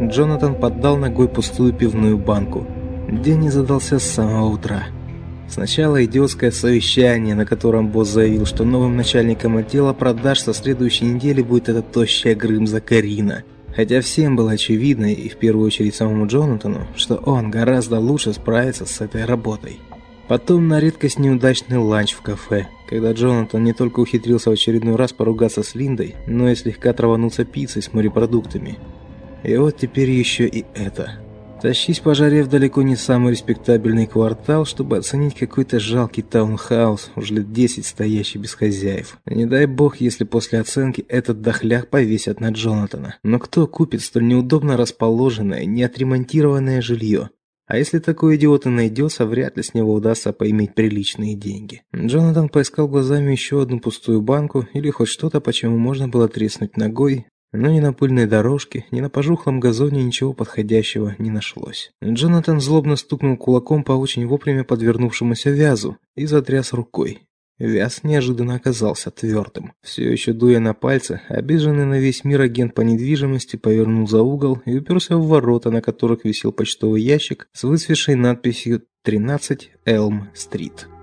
Джонатан поддал ногой пустую пивную банку. День не задался с самого утра. Сначала идиотское совещание, на котором босс заявил, что новым начальником отдела продаж со следующей недели будет эта тощая Грымза Карина. Хотя всем было очевидно, и в первую очередь самому Джонатану, что он гораздо лучше справится с этой работой. Потом на редкость неудачный ланч в кафе, когда Джонатан не только ухитрился в очередной раз поругаться с Линдой, но и слегка травануться пиццей с морепродуктами. И вот теперь еще и это. Тащись по жаре в далеко не самый респектабельный квартал, чтобы оценить какой-то жалкий таунхаус, уже лет 10 стоящий без хозяев. Не дай бог, если после оценки этот дохляк повесят на Джонатана. Но кто купит столь неудобно расположенное, неотремонтированное жилье? А если такой идиот и найдется, вряд ли с него удастся поиметь приличные деньги. Джонатан поискал глазами еще одну пустую банку или хоть что-то, почему можно было треснуть ногой, но ни на пыльной дорожке, ни на пожухлом газоне ничего подходящего не нашлось. Джонатан злобно стукнул кулаком по очень вовремя подвернувшемуся вязу и затряс рукой. Вяз неожиданно оказался твердым. Все еще дуя на пальцы, обиженный на весь мир агент по недвижимости повернул за угол и уперся в ворота, на которых висел почтовый ящик с выцветшей надписью 13 Элм-стрит.